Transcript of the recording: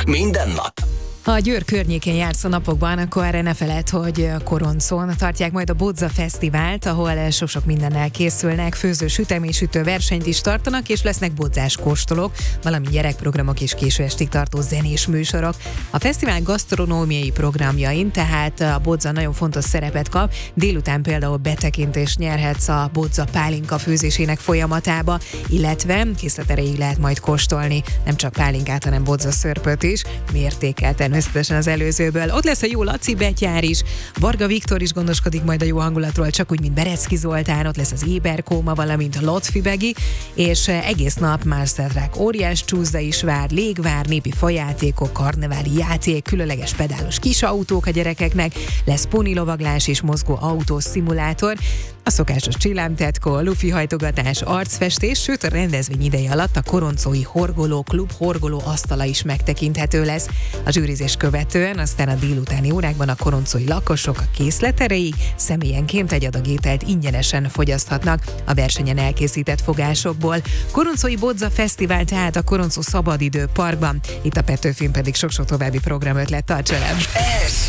Minden nap. Ha a Győr környékén jársz a napokban, akkor ne feledd, hogy Koroncon tartják majd a Bodza Fesztivált, ahol sok-sok mindennel készülnek, főző, sütemésütő versenyt is tartanak, és lesznek bodzás kóstolók, valamint gyerekprogramok és késő estig tartó zenés műsorok. A fesztivál gasztronómiai programjain tehát a bodza nagyon fontos szerepet kap, délután például betekintést nyerhetsz a bodza pálinka főzésének folyamatába, illetve készlet erejéig lehet majd kóstolni nem csak pálinkát, hanem bodza szörpöt is, mértékkel természetesen az előzőből. Ott lesz a jó Laci Betyár is, Varga Viktor is gondoskodik majd a jó hangulatról, csak úgy, mint Berecki Zoltán, ott lesz az Éberkóma, valamint Lotfi Begi, és egész nap Mászterrák óriás csúszda is vár, légvár, népi fajátékok, karneváli játék, különleges pedálos kisautók a gyerekeknek, lesz ponilovaglás és mozgó autós szimulátor, a szokásos csillámtetkó, lufi hajtogatás, arcfestés, sőt a rendezvény ideje alatt a Koroncói Horgoló Klub horgoló asztala is megtekinthető lesz. A zsűrizés követően aztán a délutáni órákban a koroncói lakosok a készlet erejéig személyenként egy adag ételt ingyenesen fogyaszthatnak a versenyen elkészített fogásokból. Koroncói Bodza Fesztivál tehát a Koroncó Szabadidő Parkban, itt a Petőfin pedig sok-sok további programötlet, tarts velem! Ez